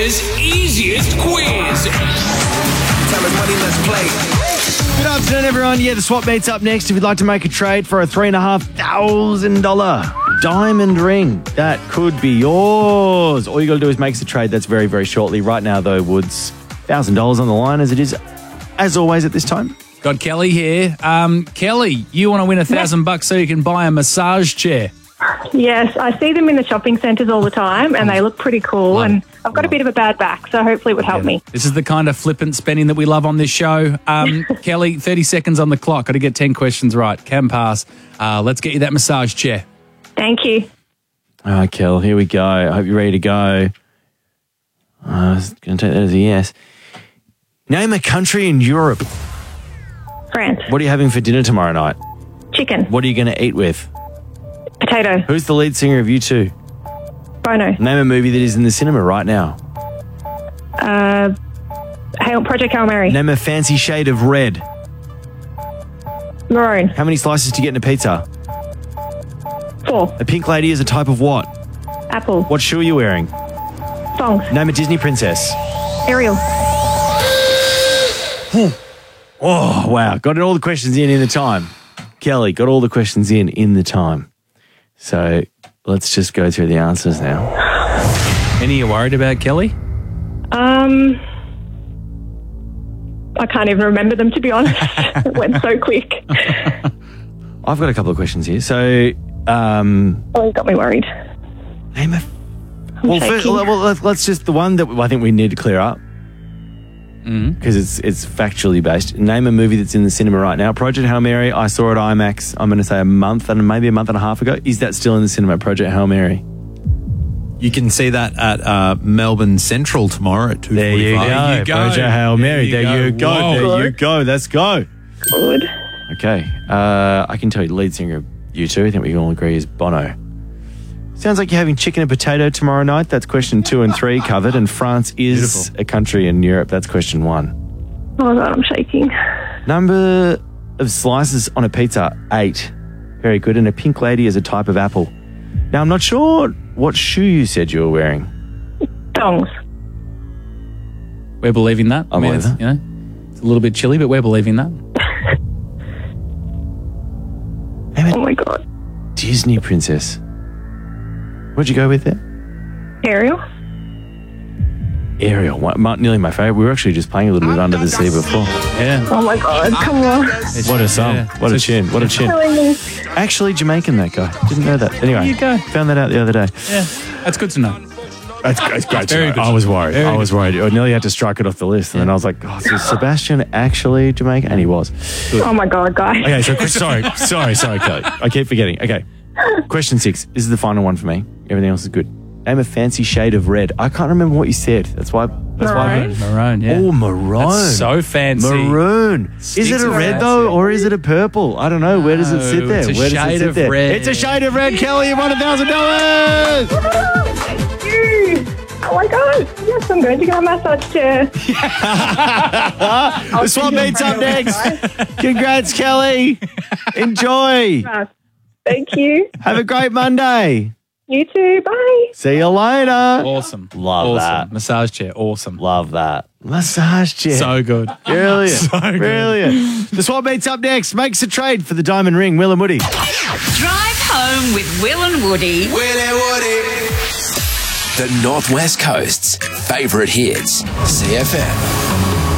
Australia's easiest quiz. Tell us money, let's play. Good afternoon, everyone. Yeah, the swap meet's up next. If you'd like to make a trade for a $3,500 diamond ring, that could be yours. All you got to do is make the trade. That's very, very shortly. Right now, though, Woods, $1,000 on the line as it is, as always, at this time. Got Kelly here. Kelly, you want to win $1,000 so you can buy a massage chair? Yes, I see them in the shopping centres all the time and they look pretty cool, and I've got a bit of a bad back, so hopefully it would help me. This is the kind of flippant spending that we love on this show. Kelly, 30 seconds on the clock. Got to get 10 questions right. Can pass. Let's get you that massage chair. Thank you. All right, Kel, here we go. I hope you're ready to go. I was going to take that as a yes. Name a country in Europe. France. What are you having for dinner tomorrow night? Chicken. What are you going to eat with? Potato. Who's the lead singer of U2? Bono. Name a movie that is in the cinema right now. Project Hail Mary. Name a fancy shade of red. Maroon. How many slices do you get in a pizza? 4. A pink lady is a type of what? Apple. What shoe are you wearing? Thongs. Name a Disney princess. Ariel. Oh, wow. Got all the questions in the time. Kelly, got all the questions in the time. So let's just go through the answers now. Any you worried about, Kelly? I can't even remember them, to be honest. It went so quick. I've got a couple of questions here. So, You got me worried. name a... shaking. Let's just... The one that I think we need to clear up, because it's factually based. Name a movie that's in the cinema right now. Project Hail Mary, I saw it at IMAX, I'm going to say maybe a month and a half ago. Is that still in the cinema, Project Hail Mary? You can see that at Melbourne Central tomorrow at 2:45. There you go. Project Hail Mary. There you go. Whoa. There you go. Let's go. Good. Okay. I can tell you the lead singer of U2, I think we can all agree, is Bono. Sounds like you're having chicken and potato tomorrow night. That's question 2 and 3 covered. And France is a country in Europe. That's question 1. Oh, God, I'm shaking. Number of slices on a pizza, 8. Very good. And a pink lady is a type of apple. Now, I'm not sure what shoe you said you were wearing. Thongs. We're believing that. I believe that. You know, it's a little bit chilly, but we're believing that. Oh, my God. Disney princess. What'd you go with there? Ariel. Ariel. Nearly my favourite. We were actually just playing a little bit Under the Sea before. Yeah. Oh, my God. Come on. What a song. Yeah. What a chin. What a chin. Killing me. Actually Jamaican, that guy. Didn't know that. Anyway, There you go. found that out the other day. Yeah. That's good to know. It's great. Very good. I was worried. Very I was worried. I nearly had to strike it off the list. And then I was like, oh, so is Sebastian actually Jamaican? And he was. Oh, my God, guy. Okay, so sorry, Kelly. I keep forgetting. Okay. Question 6. This is the final one for me. Everything else is good. Name a fancy shade of red. I can't remember what you said. That's why. Maroon. Maroon, yeah. Oh, maroon. That's so fancy. Maroon. Is it a red though, or is it a purple? I don't know. Where does it sit there? It's a Where does shade it sit of there? red. It's a shade of red. Kelly, you won $1,000. Thank you. Oh, my God. Yes, I'm going to get a massage chair. The swap meets up next. Congrats, Kelly. Enjoy. Thank you. Have a great Monday. You too. Bye. See you later. Awesome. Love that. Massage chair. Awesome. Love that. Massage chair. So good. Brilliant. So good. Brilliant. The swap meets up next. Makes a trade for the diamond ring. Will and Woody. Drive home with Will and Woody. The Northwest Coast's favourite hits. CFM.